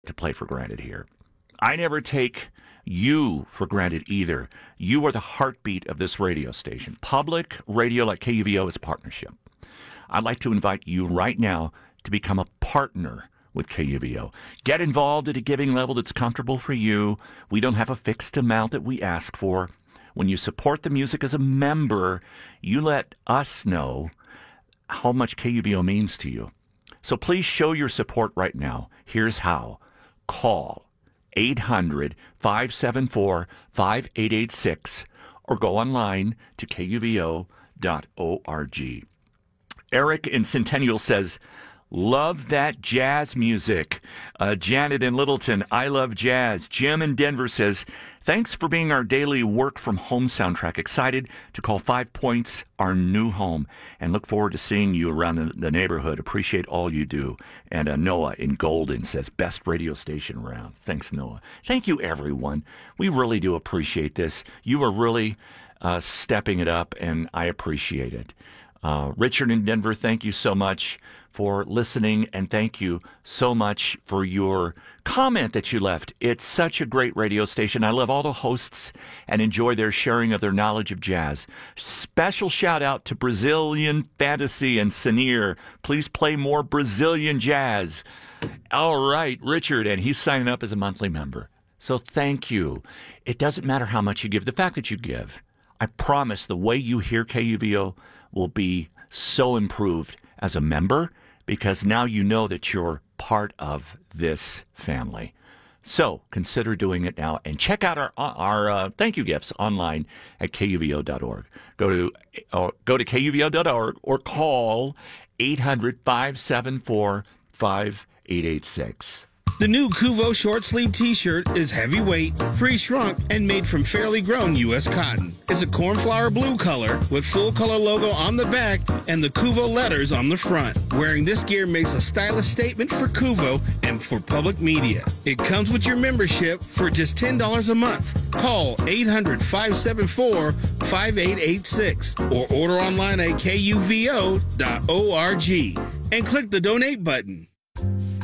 to play for granted here. I never take you for granted either. You are the heartbeat of this radio station. Public radio like KUVO is a partnership. I'd like to invite you right now to become a partner with KUVO. Get involved at a giving level that's comfortable for you. We don't have a fixed amount that we ask for. When you support the music as a member, you let us know how much KUVO means to you. So please show your support right now. Here's how. Call 800-574-5886 or go online to kuvo.org. Eric in Centennial says, love that jazz music. Janet in Littleton, I love jazz. Jim in Denver says, thanks for being our daily work from home soundtrack. Excited to call 5 Points our new home and look forward to seeing you around the neighborhood. Appreciate all you do. And Noah in Golden says, best radio station around. Thanks, Noah. Thank you, everyone. We really do appreciate this. You are really stepping it up, and I appreciate it. Richard in Denver, thank you so much for listening, and thank you so much for your comment that you left. It's such a great radio station. I love all the hosts and enjoy their sharing of their knowledge of jazz. Special shout out to Brazilian Fantasy and Sinir. Please play more Brazilian jazz. All right, Richard, and he's signing up as a monthly member. So thank you. It doesn't matter how much you give. The fact that you give, I promise the way you hear KUVO will be so improved as a member, because now you know that you're part of this family. So consider doing it now, and check out our thank you gifts online at kuvo.org. Go to kuvo.org or call 800-574-5886. The new Kuvo short sleeve t-shirt is heavyweight, pre-shrunk, and made from fairly grown U.S. cotton. It's a cornflower blue color with full color logo on the back and the Kuvo letters on the front. Wearing this gear makes a stylish statement for Kuvo and for public media. It comes with your membership for just $10 a month. Call 800-574-5886 or order online at kuvo.org and click the donate button.